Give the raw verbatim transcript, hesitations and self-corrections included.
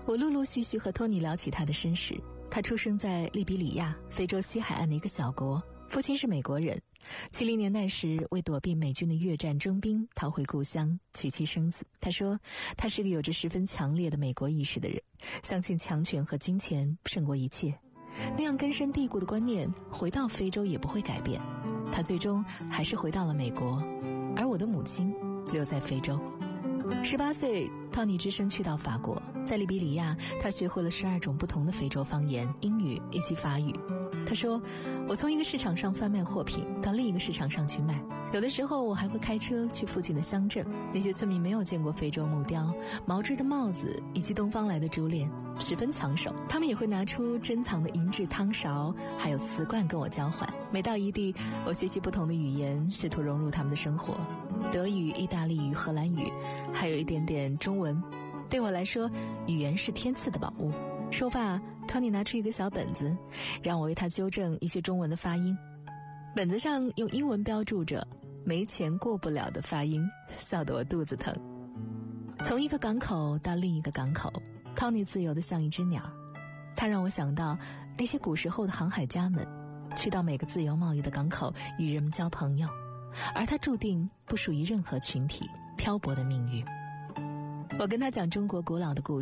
我陆陆续续和托尼聊起他的身世。他出生在利比里亚，非洲西海岸的一个小国，父亲是美国人，七零年代时为躲避美军的越战征兵逃回故乡，娶妻生子。他说他是个有着十分强烈的美国意识的人，相信强权和金钱胜过一切，那样根深蒂固的观念回到非洲也不会改变。他最终还是回到了美国，而我的母亲留在非洲。十八岁，汤尼只身去到法国，在利比里亚，他学会了十二种不同的非洲方言、英语以及法语。他说，我从一个市场上贩卖货品到另一个市场上去卖，有的时候我还会开车去附近的乡镇，那些村民没有见过非洲木雕、毛织的帽子以及东方来的珠链，十分抢手。他们也会拿出珍藏的银质汤勺还有瓷罐跟我交换。每到一地，我学习不同的语言，试图融入他们的生活，德语、意大利语、荷兰语，还有一点点中文。对我来说，语言是天赐的宝物。说罢，托尼拿出一个小本子，让我为他纠正一些中文的发音。本子上用英文标注着没钱过不了的发音，笑得我肚子疼。从一个港口到另一个港口，托尼自由得像一只鸟。他让我想到那些古时候的航海家们，去到每个自由贸易的港口与人们交朋友，而他注定不属于任何群体，漂泊的命运。我跟他讲中国古老的故事。